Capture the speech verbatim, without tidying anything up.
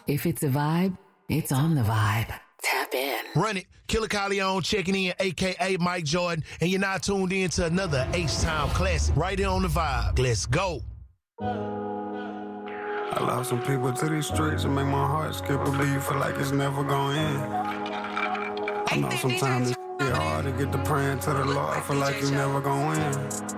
If it's a vibe, it's on the vibe. Tap in. Run it. Killer Calion checking in, a k a. Mike Jordan, and you're now tuned in to another H-Time classic right here on the vibe. Let's go. I lost some people to these streets and make my heart skip a beat. Feel like it's never gonna end. I know sometimes it's hard to get to praying to the Lord. Feel like you never gonna win.